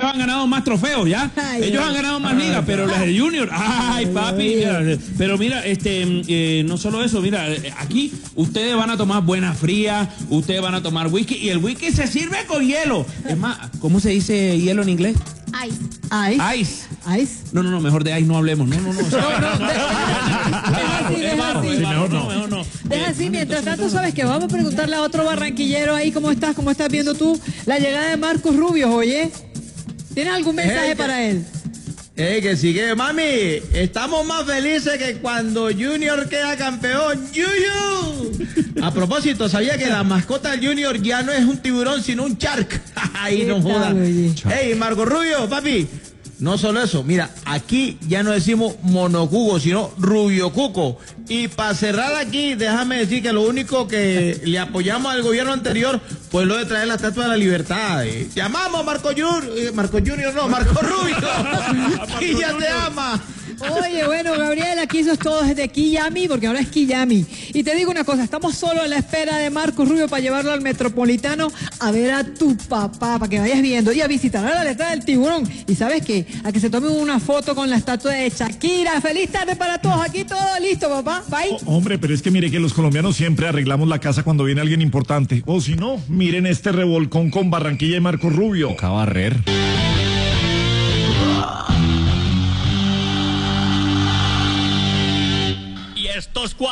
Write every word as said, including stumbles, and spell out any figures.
han ganado más trofeos, ¿ya? Ay, ellos ay, han ganado más ligas, pero las de Junior, ay, papi. Mira, pero mira, este, eh, no solo eso, mira, aquí ustedes van a tomar buena fría, ustedes van a tomar whisky, y el whisky se sirve con hielo. Es más, ¿cómo se dice hielo en inglés? Ice. Ice. Ice. Ice. No, no, no, mejor de ice no hablemos. No, no, no. No, no, deja así, deja así. Mejor no, mejor no. Deja así, mientras tanto, sabes que vamos a preguntarle a otro barranquillero ahí, ¿cómo estás? ¿Cómo estás viendo tú la llegada de Marcos Rubio, oye? ¿Tienes algún mensaje hey, para él? Eh, que sigue, mami, estamos más felices que cuando Junior queda campeón. ¡Yuyu! A propósito, ¿sabía que la mascota del Junior ya no es un tiburón, sino un shark? Ahí no joda. Ey, Marco Rubio, papi, no solo eso, mira, aquí ya no decimos monocuco, sino Rubio Cuco. Y para cerrar aquí, déjame decir que lo único que le apoyamos al gobierno anterior fue lo de traer la Estatua de la Libertad. Eh. Llamamos a Marco Junior, eh, Marco Junior no, Marco Rubio. Y ya te ama. Oye, bueno, Gabriel, aquí eso es todo desde Quillami, porque ahora es Quillami. Y te digo una cosa, estamos solo en la espera de Marcos Rubio para llevarlo al Metropolitano a ver a tu papá, para que vayas viendo, y a visitar a la letra del tiburón. Y ¿sabes qué? A que se tome una foto con la estatua de Shakira. Feliz tarde para todos, aquí todo listo, papá. Bye. Oh, hombre, pero es que mire que los colombianos siempre arreglamos la casa cuando viene alguien importante. O si no, miren este revolcón con Barranquilla y Marcos Rubio. Toca barrer. Y estos